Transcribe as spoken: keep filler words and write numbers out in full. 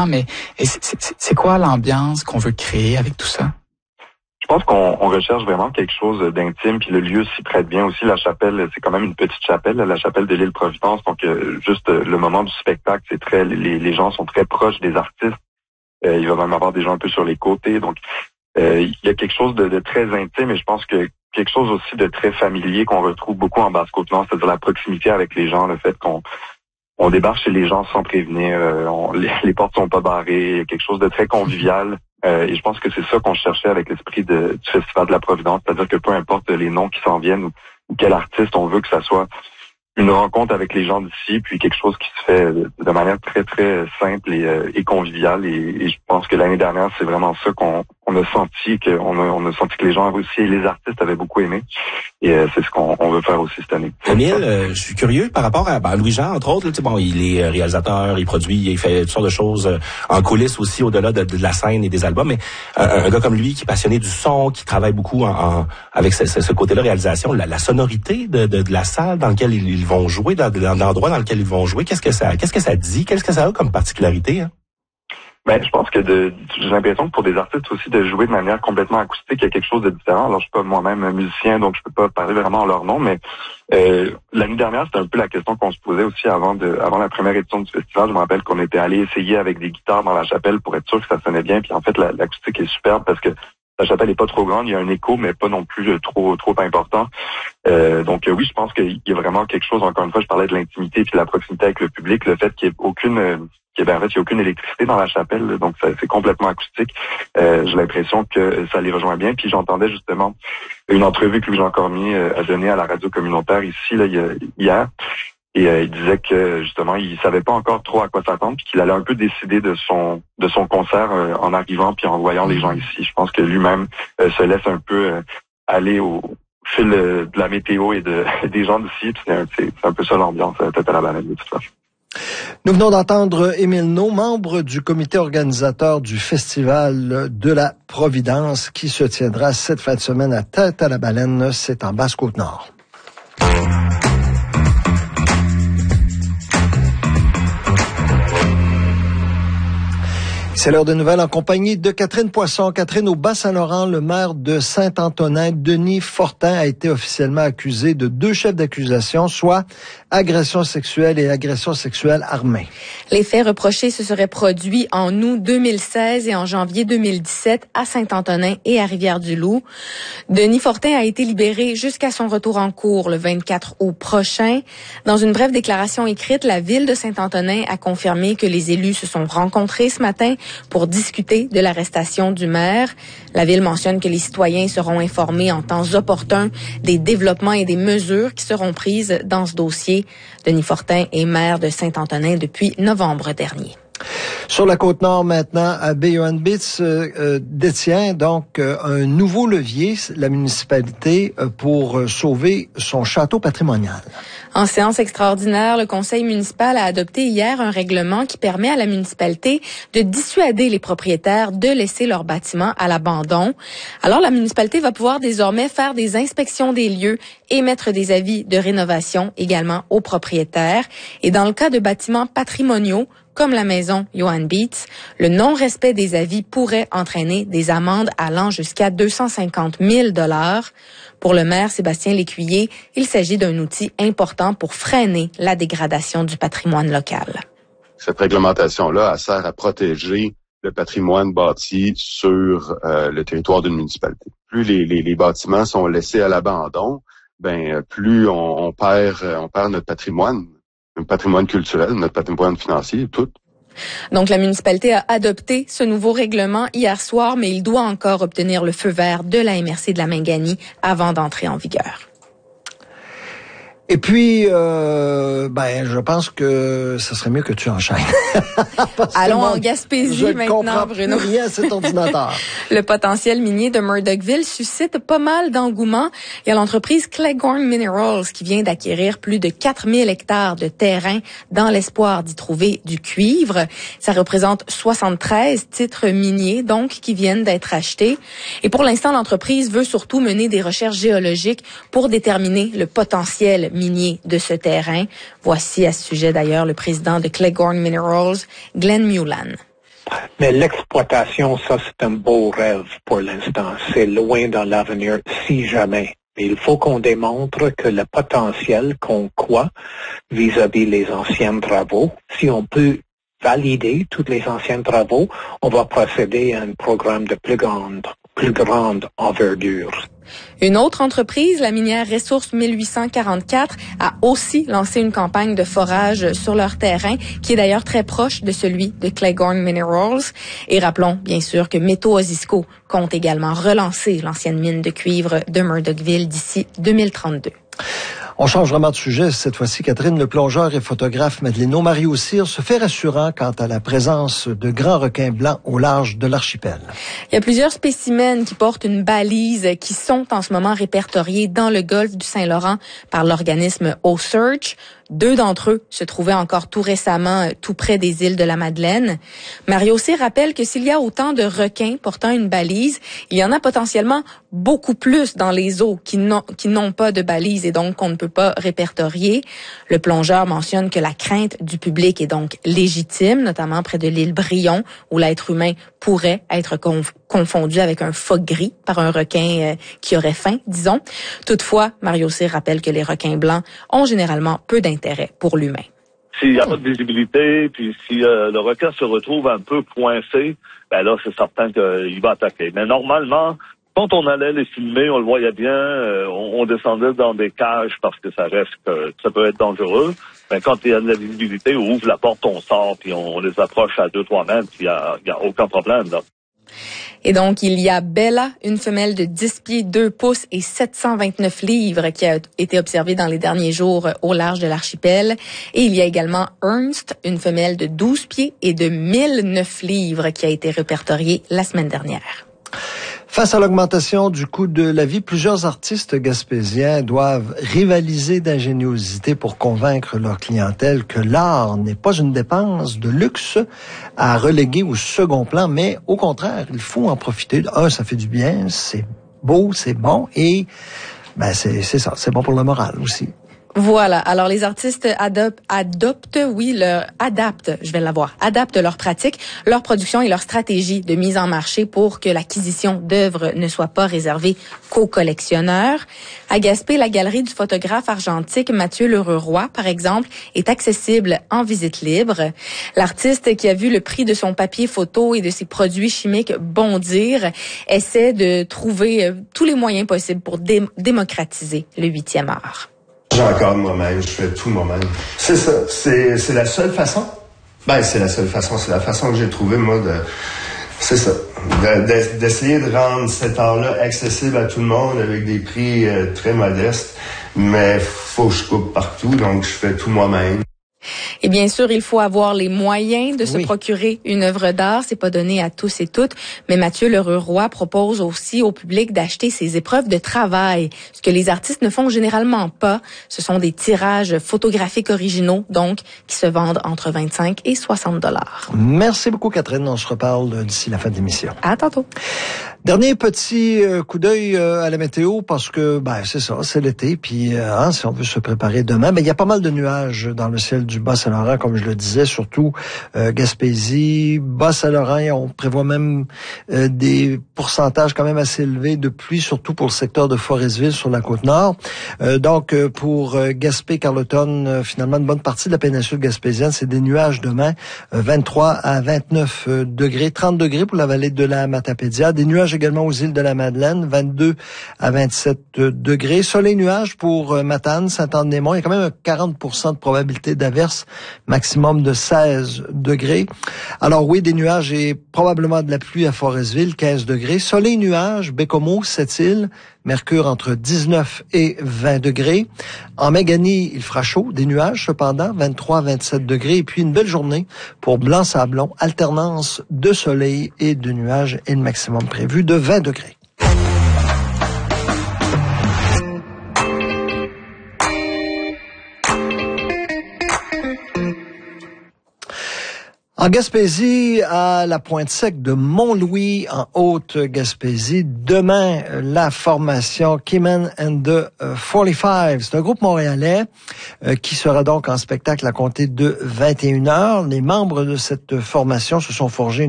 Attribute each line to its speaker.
Speaker 1: là-dedans, mais c'est, c'est, c'est quoi l'ambiance qu'on veut créer avec tout ça?
Speaker 2: Je pense qu'on on recherche vraiment quelque chose d'intime, puis le lieu s'y prête bien aussi. La chapelle, c'est quand même une petite chapelle, la chapelle de l'île Providence, donc euh, juste euh, le moment du spectacle, c'est très, les, les gens sont très proches des artistes. Euh, il va même avoir des gens un peu sur les côtés, donc euh, il y a quelque chose de, de très intime, et je pense que quelque chose aussi de très familier qu'on retrouve beaucoup en Basse-Côte-Nord, c'est-à-dire la proximité avec les gens, le fait qu'on on débarque chez les gens sans prévenir, euh, on, les, les portes sont pas barrées, il y a quelque chose de très convivial. Euh, et je pense que c'est ça qu'on cherchait avec l'esprit de, du Festival de la Providence, c'est-à-dire que peu importe les noms qui s'en viennent ou, ou quel artiste, on veut que ça soit une rencontre avec les gens d'ici, puis quelque chose qui se fait de manière très, très simple et, euh, et conviviale. Et, et je pense que l'année dernière, c'est vraiment ça qu'on on a senti, qu'on a, on a senti que les gens avaient aussi, et les artistes avaient beaucoup aimé. Et euh, c'est ce qu'on on veut faire aussi cette année.
Speaker 3: Émile, euh, je suis curieux par rapport à ben, Louis-Jean, entre autres. Là, bon, il est réalisateur, il produit, il fait toutes sortes de choses euh, en coulisses aussi, au-delà de, de la scène et des albums. Mais euh, un gars comme lui qui est passionné du son, qui travaille beaucoup en, en, avec ce, ce, ce côté-là réalisation, la, la sonorité de, de, de la salle dans laquelle ils, ils vont jouer, dans, dans l'endroit dans lequel ils vont jouer, qu'est-ce que ça, qu'est-ce que ça dit, qu'est-ce que ça a comme particularité, hein?
Speaker 2: Ben, je pense que de, j'ai l'impression que pour des artistes aussi de jouer de manière complètement acoustique, il y a quelque chose de différent. Alors, je suis pas moi-même musicien, donc je peux pas parler vraiment en leur nom, mais euh, l'année dernière, c'était un peu la question qu'on se posait aussi avant de, avant la première édition du festival. Je me rappelle qu'on était allé essayer avec des guitares dans la chapelle pour être sûr que ça sonnait bien. Puis en fait, la, l'acoustique est superbe parce que la chapelle est pas trop grande, il y a un écho, mais pas non plus trop trop important. Euh, donc euh, oui, je pense qu'il y a vraiment quelque chose. Encore une fois, je parlais de l'intimité puis de la proximité avec le public, le fait qu'il n'y ait aucune euh, qu'il y ait, ben, en fait, il n'y a aucune électricité dans la chapelle, donc ça, c'est complètement acoustique. Euh, j'ai l'impression que ça les rejoint bien. Puis j'entendais justement une entrevue que Louis-Jean Cormier euh, a donnée à la radio communautaire ici là, hier. Et euh, il disait que justement, il savait pas encore trop à quoi s'attendre, puis qu'il allait un peu décider de son de son concert euh, en arrivant puis en voyant les gens ici. Je pense que lui-même euh, se laisse un peu euh, aller au fil euh, de la météo et de des gens d'ici. C'est un, c'est, c'est un peu ça l'ambiance euh, tête à la banane de toute façon.
Speaker 4: Nous venons d'entendre Émile Naud, membre du comité organisateur du Festival de la Providence, qui se tiendra cette fin de semaine à Tête à la Baleine. C'est en Basse-Côte-Nord. C'est l'heure de nouvelles en compagnie de Catherine Poisson. Catherine, au Bas-Saint-Laurent, le maire de Saint-Antonin, Denis Fortin, a été officiellement accusé de deux chefs d'accusation, soit agression sexuelle et agression sexuelle armée.
Speaker 5: Les faits reprochés se seraient produits en août deux mille seize et en janvier deux mille dix-sept à Saint-Antonin et à Rivière-du-Loup. Denis Fortin a été libéré jusqu'à son retour en cours le vingt-quatre août prochain. Dans une brève déclaration écrite, la ville de Saint-Antonin a confirmé que les élus se sont rencontrés ce matin pour discuter de l'arrestation du maire. La ville mentionne que les citoyens seront informés en temps opportun des développements et des mesures qui seront prises dans ce dossier. Denis Fortin est maire de Saint-Antonin depuis novembre dernier.
Speaker 4: Sur la Côte-Nord maintenant, à Bay-Owen-Beach euh, euh, détient donc euh, un nouveau levier, la municipalité, euh, pour euh, sauver son château patrimonial.
Speaker 5: En séance extraordinaire, le conseil municipal a adopté hier un règlement qui permet à la municipalité de dissuader les propriétaires de laisser leurs bâtiments à l'abandon. Alors, la municipalité va pouvoir désormais faire des inspections des lieux, émettre des avis de rénovation également aux propriétaires. Et dans le cas de bâtiments patrimoniaux, comme la maison Johan Beats, le non-respect des avis pourrait entraîner des amendes allant jusqu'à deux cent cinquante mille dollars. Pour le maire Sébastien Lécuyer, il s'agit d'un outil important pour freiner la dégradation du patrimoine local.
Speaker 6: Cette réglementation-là, elle sert à protéger le patrimoine bâti sur euh, le territoire d'une municipalité. Plus les, les, les bâtiments sont laissés à l'abandon, ben plus on, on perd on perd notre patrimoine. Notre patrimoine culturel, notre patrimoine financier, tout.
Speaker 5: Donc, la municipalité a adopté ce nouveau règlement hier soir, mais il doit encore obtenir le feu vert de la M R C de la Mingani avant d'entrer en vigueur.
Speaker 4: Et puis, euh, ben, je pense que ce serait mieux que tu enchaînes.
Speaker 5: Allons en Gaspésie
Speaker 4: je
Speaker 5: maintenant, Bruno.
Speaker 4: Plus rien à cet ordinateur.
Speaker 5: Le potentiel minier de Murdochville suscite pas mal d'engouement. Il y a l'entreprise Cleghorn Minerals qui vient d'acquérir plus de quatre mille hectares de terrain dans l'espoir d'y trouver du cuivre. Ça représente soixante-treize titres miniers, donc, qui viennent d'être achetés. Et pour l'instant, l'entreprise veut surtout mener des recherches géologiques pour déterminer le potentiel minier de ce terrain. Voici à ce sujet d'ailleurs le président de Cleghorn Minerals, Glenn Mulan.
Speaker 7: Mais l'exploitation, ça, c'est un beau rêve pour l'instant. C'est loin dans l'avenir, si jamais. Il faut qu'on démontre que le potentiel qu'on croit vis-à-vis les anciens travaux, si on peut valider tous les anciens travaux, on va procéder à un programme de plus grande, plus grande envergure.
Speaker 5: Une autre entreprise, la minière Ressources mille huit cent quarante-quatre, a aussi lancé une campagne de forage sur leur terrain, qui est d'ailleurs très proche de celui de Cleghorn Minerals. Et rappelons, bien sûr, que Métaux Osisko compte également relancer l'ancienne mine de cuivre de Murdochville d'ici deux mille trente-deux.
Speaker 4: On change vraiment de sujet cette fois-ci. Catherine, le plongeur et photographe Madeleino Mario Cyr se fait rassurant quant à la présence de grands requins blancs au large de l'archipel.
Speaker 5: Il y a plusieurs spécimens qui portent une balise qui sont en ce moment répertoriés dans le golfe du Saint-Laurent par l'organisme O-Search. Deux d'entre eux se trouvaient encore tout récemment tout près des îles de la Madeleine. Mario Cyr rappelle que s'il y a autant de requins portant une balise, il y en a potentiellement beaucoup plus dans les eaux qui n'ont, qui n'ont pas de balise et donc qu'on ne peut pas répertorier. Le plongeur mentionne que la crainte du public est donc légitime, notamment près de l'île Brion, où l'être humain pourrait être conf- confondu avec un phoque gris par un requin euh, qui aurait faim, disons. Toutefois, Mario Cyr rappelle que les requins blancs ont généralement peu d'intérêt pour l'humain.
Speaker 8: S'il n'y a pas de visibilité, puis si euh, le requin se retrouve un peu coincé, ben là, c'est certain qu'il va attaquer. Mais normalement, quand on allait les filmer, on le voyait bien, euh, on, on descendait dans des cages parce que ça reste que ça peut être dangereux. Mais quand il y a de la visibilité, on ouvre la porte, on sort, puis on, on les approche à deux, trois mètres, puis il n'y a, y a aucun problème, là.
Speaker 5: Et donc, il y a Bella, une femelle de dix pieds deux pouces et sept cent vingt-neuf livres qui a été observée dans les derniers jours au large de l'archipel. Et il y a également Ernst, une femelle de douze pieds et de mille neuf livres qui a été répertoriée la semaine dernière.
Speaker 4: Face à l'augmentation du coût de la vie, plusieurs artistes gaspésiens doivent rivaliser d'ingéniosité pour convaincre leur clientèle que l'art n'est pas une dépense de luxe à reléguer au second plan, mais au contraire, il faut en profiter. Un, ça fait du bien, c'est beau, c'est bon, et ben c'est, c'est ça, c'est bon pour le moral aussi.
Speaker 5: Voilà. Alors, les artistes adoptent, adoptent, oui, leur, adaptent, je vais l'avoir, adaptent leur pratique, leur production et leur stratégie de mise en marché pour que l'acquisition d'œuvres ne soit pas réservée qu'aux collectionneurs. À Gaspé, la galerie du photographe argentique Mathieu Lheureux-Roy, par exemple, est accessible en visite libre. L'artiste qui a vu le prix de son papier photo et de ses produits chimiques bondir essaie de trouver euh, tous les moyens possibles pour dé- démocratiser le huitième art.
Speaker 9: J'encadre moi-même, je fais tout moi-même. C'est ça, c'est, c'est la seule façon. Ben, c'est la seule façon, c'est la façon que j'ai trouvé, moi, de... C'est ça, de, de, d'essayer de rendre cet art-là accessible à tout le monde avec des prix euh, très modestes, mais faut que je coupe partout, donc je fais tout moi-même.
Speaker 5: Et bien sûr, il faut avoir les moyens de se
Speaker 4: oui.
Speaker 5: procurer une œuvre d'art. C'est pas donné à tous et toutes. Mais Mathieu Lheureux-Roy propose aussi au public d'acheter ses épreuves de travail. Ce que les artistes ne font généralement pas. Ce sont des tirages photographiques originaux, donc, qui se vendent entre vingt-cinq et soixante dollars.
Speaker 4: Merci beaucoup, Catherine. On se reparle d'ici la fin de l'émission.
Speaker 5: À tantôt.
Speaker 4: Dernier petit euh, coup d'œil euh, à la météo parce que ben c'est ça, c'est l'été. Puis euh, hein, si on veut se préparer demain, ben il y a pas mal de nuages dans le ciel du Bas-Saint-Laurent, comme je le disais, surtout euh, Gaspésie, Bas-Saint-Laurent. On prévoit même euh, des pourcentages quand même assez élevés de pluie, surtout pour le secteur de Forestville sur la côte nord. Euh, donc euh, pour euh, Gaspé, Carleton, euh, finalement une bonne partie de la péninsule gaspésienne, c'est des nuages demain, euh, vingt-trois à vingt-neuf euh, degrés, trente degrés pour la vallée de la Matapédia, des nuages également aux îles de la Madeleine, vingt-deux à vingt-sept degrés. Soleil nuages pour euh, Matane, Saint-Anne-des-Monts. Il y a quand même un quarante pour cent de probabilité d'averse, maximum de seize degrés. Alors oui, des nuages et probablement de la pluie à Forestville, quinze degrés. Soleil nuages, Bécomo, Sept-Îles, mercure entre dix-neuf et vingt degrés. En Méganie, il fera chaud, des nuages cependant, vingt-trois à vingt-sept degrés. Et puis une belle journée pour Blanc-Sablon, alternance de soleil et de nuages et le maximum prévu de vingt degrés. En Gaspésie, à la Pointe-Sec de Mont-Louis, en Haute-Gaspésie, demain, la formation Keyman and the quarante-cinq. C'est un groupe montréalais euh, qui sera donc en spectacle à compter de vingt et une heures. Les membres de cette formation se sont forgés une